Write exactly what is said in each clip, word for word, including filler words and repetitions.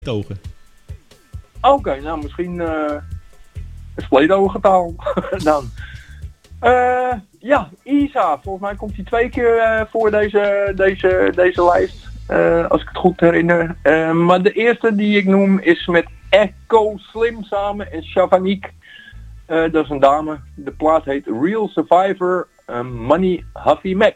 Togen. Oké, okay, nou misschien uh, een spleetogentaal dan. Uh, ja, Isa, volgens mij komt hij twee keer uh, voor deze, deze, deze lijst, uh, als ik het goed herinner. Uh, maar de eerste die ik noem is met Echo Slim samen en Shavanique. Uh, dat is een dame. De plaat heet Real Survivor, uh, Money Huffy Mac.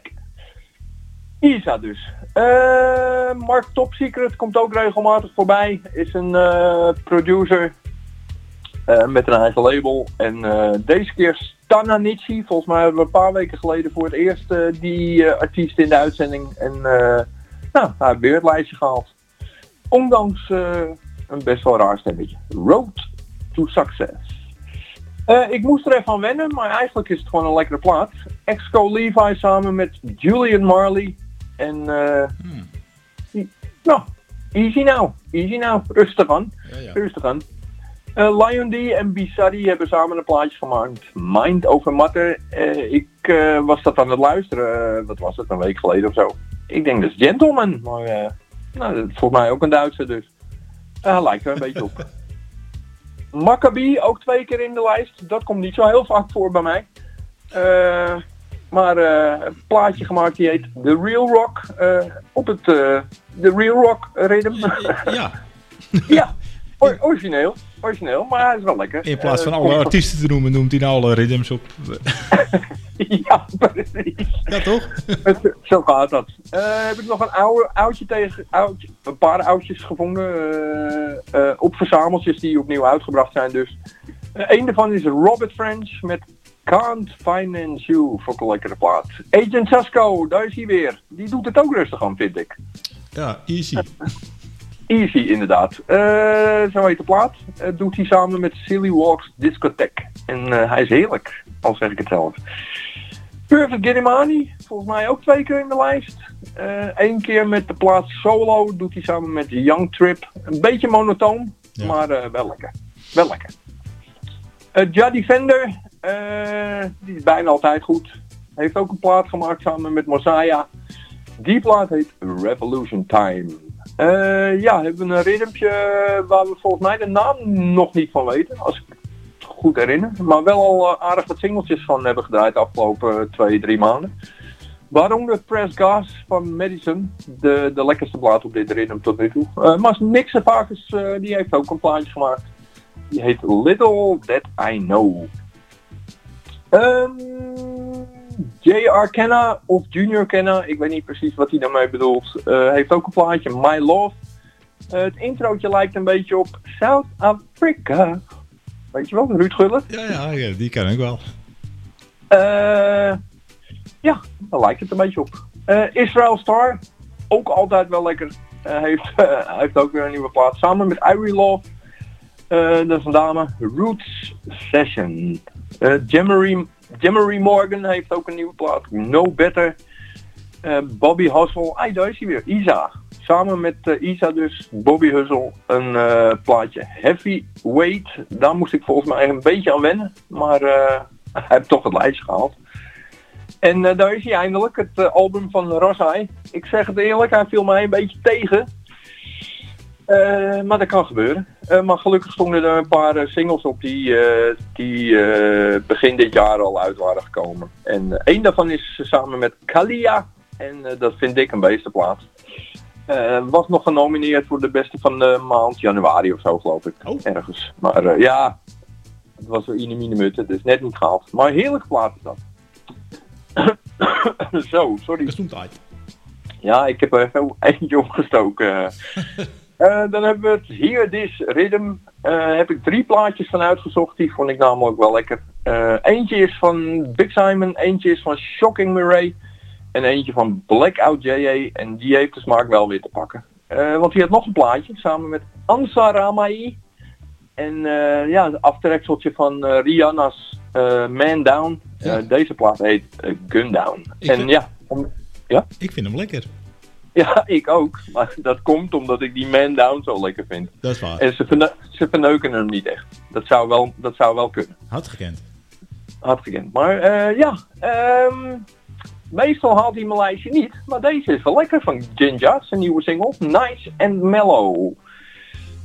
Isa dus. Uh, Mark Top Secret komt ook regelmatig voorbij. Is een uh, producer uh, met een eigen label. En uh, deze keer Stananichi. Volgens mij hebben we een paar weken geleden voor het eerst uh, die uh, artiest in de uitzending. En uh, nou, hij heeft weer het lijstje gehaald. Ondanks uh, een best wel raar stemmetje. Road to Success. Uh, ik moest er even aan wennen, maar eigenlijk is het gewoon een lekkere plaat. Exco Levi samen met Julian Marley. En uh, hmm. die, nou, easy now, easy now, rustig aan, ja, ja. rustig aan. Uh, Lion D en Bisadi hebben samen een plaatje gemaakt, Mind Over Matter. Uh, ik uh, was dat aan het luisteren, uh, wat was het, een week geleden of zo. Ik denk dat is Gentleman, maar uh, nou, dat is volgens mij ook een Duitser dus. Uh, lijkt er een beetje op. Maccabi, ook twee keer in de lijst, dat komt niet zo heel vaak voor bij mij. Uh, Maar uh, een plaatje gemaakt die heet The Real Rock. Uh, op het uh, The Real Rock ritme. Ja. ja, or- origineel. Origineel, maar hij is wel lekker. In plaats van uh, alle artiesten te noemen, noemt hij nou alle ritmes op. ja, precies. Ja, toch? Zo gaat dat. Uh, heb ik nog een oude, oudje tegen, oudje, een paar oudjes gevonden. Uh, uh, op verzameltjes die opnieuw uitgebracht zijn dus. Uh, Eén daarvan is Robert French met Can't Finance You, voor een lekkere plaat. Agent Sasko, daar is hij weer. Die doet het ook rustig aan, vind ik. Ja, easy. Easy, inderdaad. Uh, zo heet de plaat. Uh, doet hij samen met Silly Walks Discotheque. En uh, hij is heerlijk, al zeg ik het zelf. Perfect Girimani, volgens mij ook twee keer in de lijst. Eén uh, keer met de plaat Solo, doet hij samen met Young Trip. Een beetje monotoon, ja. maar uh, wel lekker. Wel lekker. Uh, Ja Defender, uh, die is bijna altijd goed. Heeft ook een plaat gemaakt samen met Mosiah. Die plaat heet Revolution Time. Uh, ja, hebben we een ritmepje waar we volgens mij de naam nog niet van weten, als ik het goed herinner. Maar wel al uh, aardig wat singeltjes van hebben gedraaid de afgelopen twee, drie maanden. Waaronder Press Gas van Madison, de, de lekkerste plaat op dit ritme tot nu toe. Uh, maar Nick Servakis, uh, die heeft ook een plaatje gemaakt. Die heet Little That I Know. Um, J R Kenna of Junior Kenna, ik weet niet precies wat hij daarmee bedoelt, uh, heeft ook een plaatje, My Love. Uh, het introotje lijkt een beetje op South Africa. Weet je wel, Ruud Gullit? Ja, ja, ja, die ken ik wel. Uh, ja, daar lijkt het een beetje op. Uh, Israel Star, ook altijd wel lekker. Uh, heeft, uh, heeft ook weer een nieuwe plaat, samen met Irie Love. Uh, dat is een dame, Roots Session. Uh, Jemery, Jemery Morgan heeft ook een nieuwe plaat, No Better. Uh, Bobby Hustle, ah, daar is hij weer, Isa. Samen met uh, Isa dus, Bobby Hustle, een uh, plaatje Heavyweight. Daar moest ik volgens mij een beetje aan wennen, maar uh, hij heeft toch het lijstje gehaald. En uh, daar is hij eindelijk, het uh, album van Rasai. Ik zeg het eerlijk, hij viel mij een beetje tegen. Uh, maar dat kan gebeuren. Uh, maar gelukkig stonden er een paar uh, singles op die, uh, die uh, begin dit jaar al uit waren gekomen. En uh, één daarvan is samen met Kalia. En uh, dat vind ik een beestenplaat. Uh, was nog genomineerd voor de beste van de maand januari of zo, geloof ik. Oh. Ergens. Maar uh, ja, het was wel ine mine mutte, dus net niet gehaald. Maar heerlijke plaat is dat. Zo, sorry. Gezondheid. Ja, ik heb er even eentje opgestoken. Uh, dan hebben we het Hear This Rhythm. Uh, heb ik drie plaatjes van uitgezocht. Die vond ik namelijk wel lekker. Uh, eentje is van Big Simon. Eentje is van Shocking Murray. En eentje van Blackout J A. En die heeft de smaak wel weer te pakken. Uh, want die had nog een plaatje. Samen met Ansar Ramai. En uh, ja, het aftrekseltje van uh, Rihanna's uh, Man Down. Ja. Uh, deze plaat heet uh, Gun Down. Ik en vind... ja, om... ja, ik vind hem lekker. Ja, ik ook. Maar dat komt omdat ik die Man Down zo lekker vind. Dat is waar. En ze, verne- ze verneuken hem niet echt. Dat zou wel, dat zou wel kunnen. Had gekend. Had gekend. Maar uh, ja, um, meestal haalt hij mijn lijstje niet. Maar deze is wel lekker van Jinja, zijn nieuwe single. Nice and Mellow.